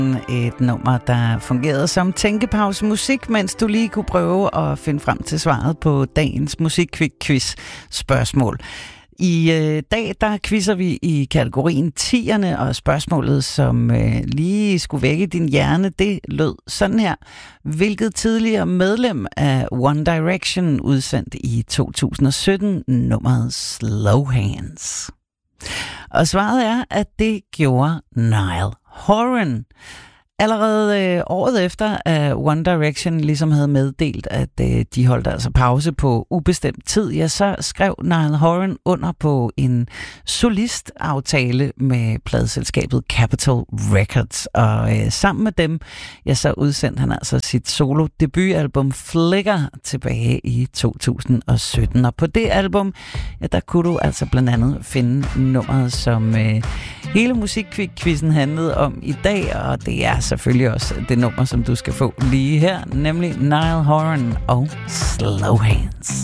Et nummer, der fungerede som tænkepause musik, mens du lige kunne prøve at finde frem til svaret på dagens musikquiz spørgsmål. I dag, der quizzer vi i kategorien 10'erne, og spørgsmålet, som lige skulle vække din hjerne, det lød sådan her. Hvilket tidligere medlem af One Direction udsendte i 2017 nummeret Slow Hands? Og svaret er, at det gjorde Niall Horan. Allerede året efter, at One Direction ligesom havde meddelt, at de holdt altså pause på ubestemt tid, ja, så skrev Niall Horan under på en solistaftale med pladeselskabet Capitol Records. Og sammen med dem, ja, så udsendte han altså sit solo-debutalbum Flicker tilbage i 2017. Og på det album, ja, der kunne du altså blandt andet finde nummeret, som hele musikquizzen handlede om i dag, og det er selvfølgelig også det nummer, som du skal få lige her, nemlig Niall Horan og Slow Hands.